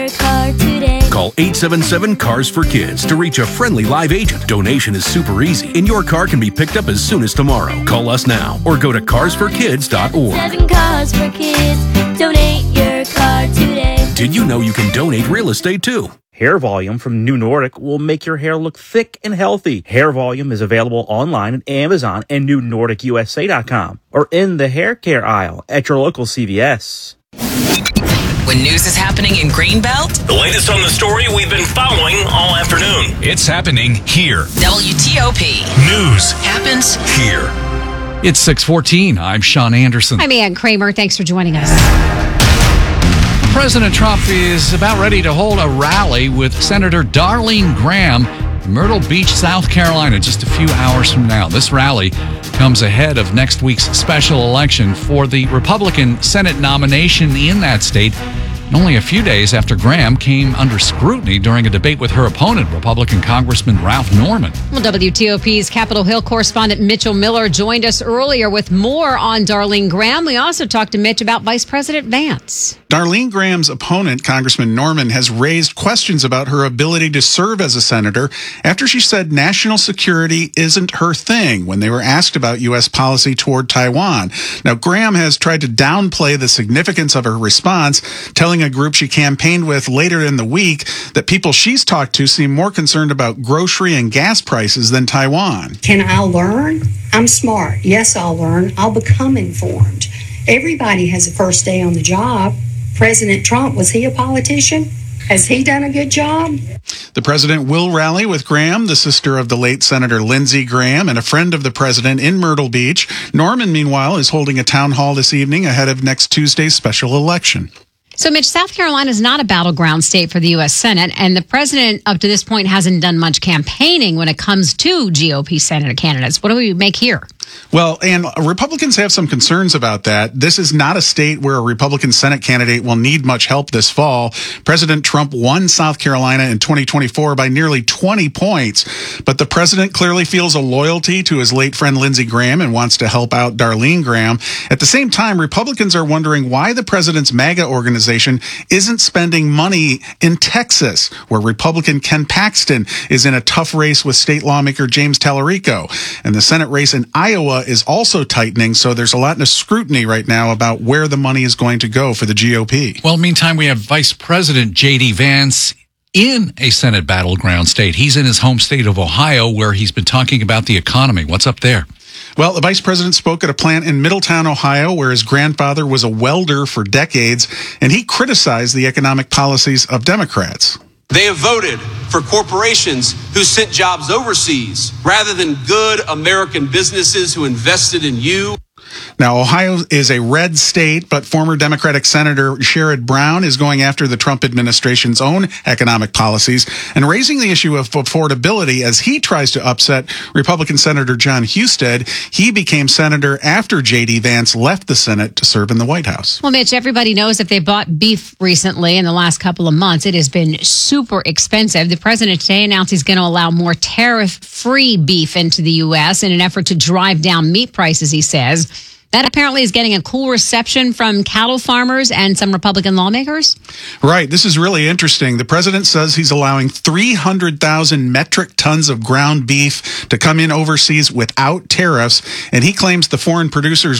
your car today. Call 877-CARS-FOR-KIDS to reach a friendly live agent. Donation is super easy, and your car can be picked up as soon as tomorrow. Call us now or go to carsforkids.org. 7 Cars for Kids. Donate your car today. Did you know you can donate real estate too? Hair Volume from New Nordic will make your hair look thick and healthy. Hair Volume is available online at Amazon and NewNordicUSA.com or in the hair care aisle at your local CVS. When news is happening in Greenbelt, the latest on the story we've been following all afternoon. It's happening here. WTOP. News happens here. It's 6:14. I'm Sean Anderson. I'm Ann Kramer. Thanks for joining us. President Trump is about ready to hold a rally with Senator Darlene Graham in Myrtle Beach, South Carolina, just a few hours from now. This rally comes ahead of next week's special election for the Republican Senate nomination in that state. And only a few days after Graham came under scrutiny during a debate with her opponent, Republican Congressman Ralph Norman. Well, WTOP's Capitol Hill correspondent Mitchell Miller joined us earlier with more on Darlene Graham. We also talked to Mitch about Vice President Vance. Darlene Graham's opponent, Congressman Norman, has raised questions about her ability to serve as a senator after she said national security isn't her thing when they were asked about U.S. policy toward Taiwan. Now, Graham has tried to downplay the significance of her response, telling a group she campaigned with later in the week that people she's talked to seem more concerned about grocery and gas prices than Taiwan. Can I learn? I'm smart. Yes, I'll learn. I'll become informed. Everybody has a first day on the job. President Trump, was he a politician? Has he done a good job? The president will rally with Graham, the sister of the late Senator Lindsey Graham, and a friend of the president in Myrtle Beach. Norman, meanwhile, is holding a town hall this evening ahead of next Tuesday's special election. So, Mitch, South Carolina is not a battleground state for the U.S. Senate, and the president up to this point hasn't done much campaigning when it comes to GOP senator candidates. What do we make here? Well, and Republicans have some concerns about that. This is not a state where a Republican Senate candidate will need much help this fall. President Trump won South Carolina in 2024 by nearly 20 points, but the president clearly feels a loyalty to his late friend Lindsey Graham and wants to help out Darlene Graham. At the same time, Republicans are wondering why the president's MAGA organization isn't spending money in Texas, where Republican Ken Paxton is in a tough race with state lawmaker James Tallarico. And the Senate race in Iowa is also tightening, so there's a lot of scrutiny right now about where the money is going to go for the GOP. Well, meantime, we have Vice President J.D. Vance in a Senate battleground state. He's in his home state of Ohio, where he's been talking about the economy. What's up there? Well, the vice president spoke at a plant in Middletown, Ohio, where his grandfather was a welder for decades, and he criticized the economic policies of Democrats. They have voted for corporations who sent jobs overseas rather than good American businesses who invested in you. Now, Ohio is a red state, but former Democratic Senator Sherrod Brown is going after the Trump administration's own economic policies and raising the issue of affordability as he tries to upset Republican Senator John Husted. He became senator after J.D. Vance left the Senate to serve in the White House. Well, Mitch, everybody knows if they bought beef recently in the last couple of months, it has been super expensive. The president today announced he's going to allow more tariff-free beef into the U.S. in an effort to drive down meat prices, he says. That apparently is getting a cool reception from cattle farmers and some Republican lawmakers. Right. This is really interesting. The president says he's allowing 300,000 metric tons of ground beef to come in overseas without tariffs, and he claims the foreign producers